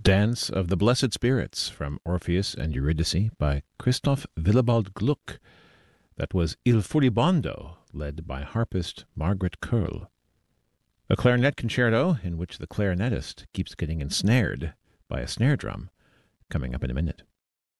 Dance of the Blessed Spirits from Orpheus and Eurydice by Christoph Willibald Gluck. That was Il Furibondo, led by harpist Margaret Curl. A clarinet concerto in which the clarinetist keeps getting ensnared by a snare drum, coming up in a minute.